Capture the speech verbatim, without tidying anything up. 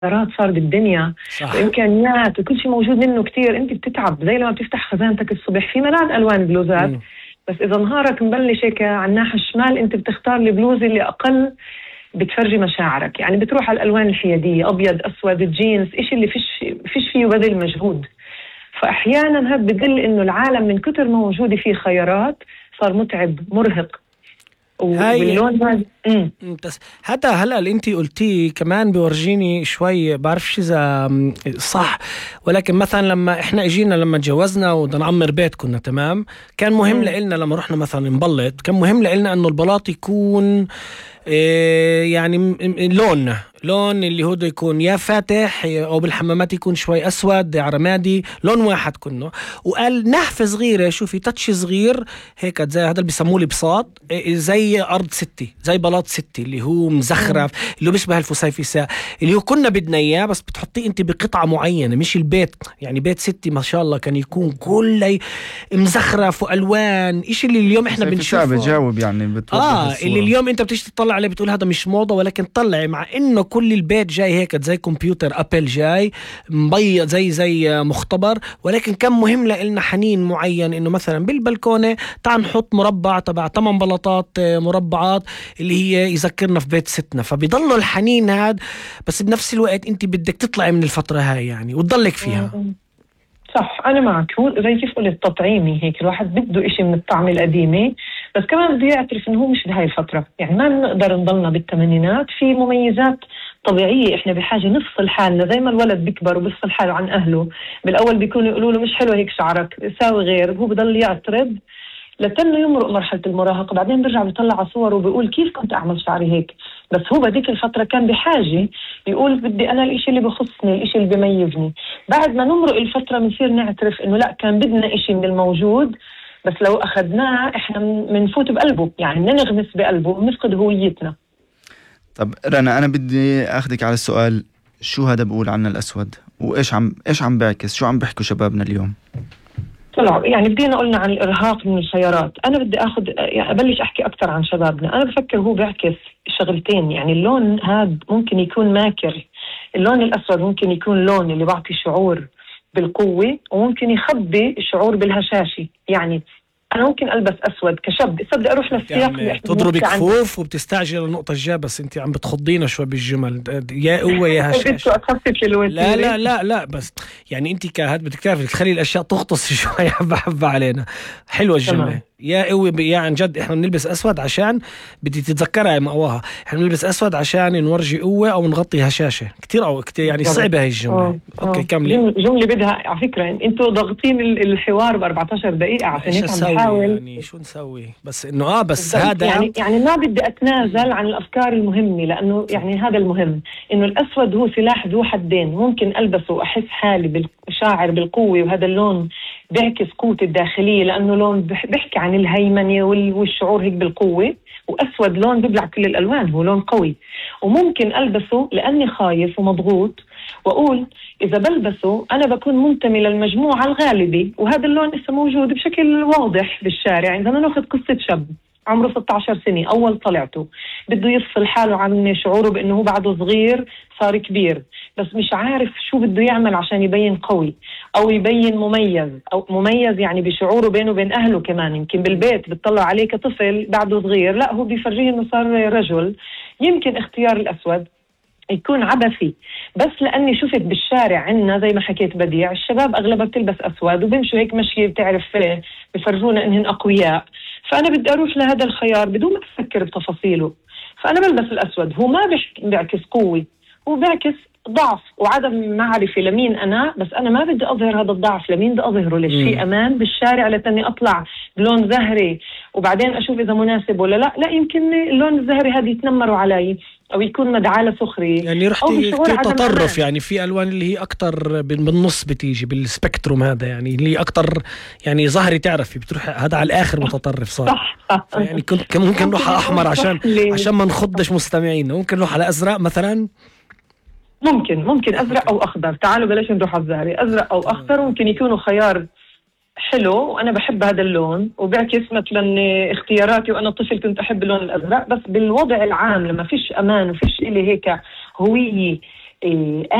خيارات صار بالدنيا وإمكانيات وكل شيء موجود منه كتير. أنت بتتعب زي لما بتفتح خزانتك الصبح في ملاذ ألوان بلوزات، م. بس إذا نهارك مبلش هيك على الناحية الشمال أنت بتختار البلوزة اللي أقل بتفرجي مشاعرك، يعني بتروح على الألوان الحيادية، أبيض أسود الجينز، إشي اللي فيش فيش فيه بذل مجهود. فأحيانا هذا بدل إنه العالم من كتر ما موجود فيه خيارات صار متعب مرهق. واللون هذا هذا هلا اللي انتي قلتيه كمان بيورجيني شوي، بعرفش اذا صح، ولكن مثلا لما احنا اجينا لما تجوزنا وبدنا نعمر بيت كنا تمام، كان مهم لنا لما رحنا مثلا نبلط، كان مهم لنا انه البلاط يكون إيه يعني لون لون اللي هو يكون يا فاتح او بالحمامات يكون شوي اسود رمادي، لون واحد كله. وقال نحفه صغيره، شوفي تاتش صغير هيك زي هذا اللي بيسموه لي بساط، زي ارض ستي، زي بلاط ستي اللي هو مزخرف، اللي هو بيشبه الفسيفساء، اللي هو كنا بدنا اياه بس بتحطيه انت بقطعه معينه، مش البيت يعني بيت ستي ما شاء الله كان يكون كله مزخرف والوان، ايش اللي اليوم احنا بنشوفه بجاوب يعني بتوضح اه الصورة. اللي اليوم انت بتيجي تطلع عليه بتقول هذا مش موضه، ولكن طلعي مع انه كل البيت جاي هيك زي كمبيوتر ابل جاي مبيض زي زي مختبر، ولكن كان مهم لنا حنين معين انه مثلا بالبلكونه تعال نحط مربع تبع ثمان بلاطات مربعات اللي هي يذكرنا في بيت ستنا، فبيضلوا الحنين هذا، بس بنفس الوقت انت بدك تطلعي من الفتره هاي يعني وتضلك فيها. صح، أنا معك. هو زي كيف قلت تطعيمي هيك، الواحد بده إشي من الطعم القديمة، بس كمان بده يعترف إنه هو مش بهاي الفترة، يعني ما بنقدر نضلنا بالثمانينات، في مميزات طبيعية إحنا بحاجة نفصل حالنا، زي ما الولد بيكبر وبيفصل حاله عن أهله، بالأول بيكونوا يقولوا له مش حلو هيك شعرك ساوي غير، هو بضل يعترض لتنه يمرق مرحلة المراهقة، بعدين بيرجع بيطلع صور وبيقول كيف كنت أعمل شعري هيك، بس هو بديك الفترة كان بحاجة يقول بدي أنا الإشي اللي بخصني، الإشي اللي بيميزني. بعد ما نمرق الفترة بنصير نعترف إنه لا، كان بدنا إشي من الموجود، بس لو أخذناه إحنا منفوت بقلبه، يعني ننغمس بقلبه ونفقد هويتنا. طب رنا، أنا بدي أخذك على السؤال، شو هذا بقول عنا الأسود وإيش عم إيش عم بعكس، شو عم بيحكوا شبابنا اليوم؟ طلعوا يعني بدينا قلنا عن الإرهاق من الخيارات، أنا بدي أخذ يعني أبلش أحكي أكتر عن شبابنا. أنا بفكر هو بيعكس شغلتين، يعني اللون هذا ممكن يكون ماكر، اللون الأسود ممكن يكون لون اللي بعطي شعور بالقوة وممكن يخبي شعور بالهشاشة. يعني أنا ممكن ألبس أسود كشاب، بس بدي أروح للسياق يعني تضربي كفوف وبتستعجل النقطة الجاية، بس أنت عم بتخضينا شوي بالجمل، يا قوة يا هشاش. لا لا لا لا بس يعني أنت كهاد بدك تعرفي تخلي الأشياء تغطس شوي حبة حبة علينا. حلوة الجملة، يا قوي يا عن جد. احنا بنلبس اسود عشان بدي تتذكرها يا مقواها، احنا بنلبس اسود عشان نورجي قوه او نغطي هشاشه كتير او كتير، يعني صعبه هي الجمله. اوكي كملي. جمله بدها على فكره انتوا ضاغطين الحوار ب أربعتاشر دقيقه عشان هيك عم بحاول يعني شو نسوي، بس انه اه بس هذا يعني يعني ما بدي اتنازل عن الافكار المهمه، لانه يعني هذا المهم انه الاسود هو سلاح ذو حدين، ممكن البسه واحس حالي بالشاعر بالقوه، وهذا اللون بيعكس قوتي الداخليه، لانه لون بيحكي عن الهيمنه والشعور هيك بالقوه، واسود لون بيبلع كل الالوان، هو لون قوي. وممكن البسه لاني خايف ومضغوط واقول اذا بلبسه انا بكون منتمي للمجموعه الغالبه، وهذا اللون لسه موجود بشكل واضح بالشارع. اذا ناخذ قصه شاب عمره ستة عشر سنة، أول طلعته بده يفصل حاله عن شعوره بأنه هو بعده صغير صار كبير، بس مش عارف شو بده يعمل عشان يبين قوي أو يبين مميز، أو مميز يعني بشعوره بينه وبين أهله كمان. يمكن بالبيت بتطلع عليه كطفل بعده صغير، لا هو بيفرجيه إنه صار رجل. يمكن اختيار الأسود يكون عبثي، بس لأني شفت بالشارع عنا زي ما حكيت بديع، الشباب أغلبها بتلبس أسود وبمشوا هيك مشي بتعرف بفرجونا إنهن أقوياء، فأنا بدي أروح لهذا الخيار بدون ما أفكر بتفاصيله. فأنا بلبس الأسود، هو ما بيعكس قوة، هو بيعكس ضعف وعدم معرفة لمين أنا، بس أنا ما بدي أظهر هذا الضعف لمين بدي أظهره، ليش في أمان بالشارع لتني أطلع بلون زهري وبعدين أشوف إذا مناسب ولا لا. لا يمكن اللون الزهري هذا يتنمروا علي أو يكون مدعاة لسخرية، يعني رحتي تطرف، يعني في ألوان اللي هي أكتر بالنص بتيجي بالسبكتروم هذا، يعني اللي أكتر يعني ظهري تعرفي بتروح هذا على الآخر متطرف صار. صح صح. يعني كنت ممكن نروح على أحمر عشان عشان ما نخضش مستمعين، ممكن نروح على أزرق مثلا، ممكن ممكن أزرق أو أخضر. تعالوا بلاش نروح على الزهري، أزرق أو أخضر ممكن يكونوا خيار حلو، وأنا بحب هذا اللون وبيعكس مثلا اختياراتي، وأنا طفل كنت أحب اللون الأزرق. بس بالوضع العام لما فيش أمان وفيش إلي هيك هوية إيه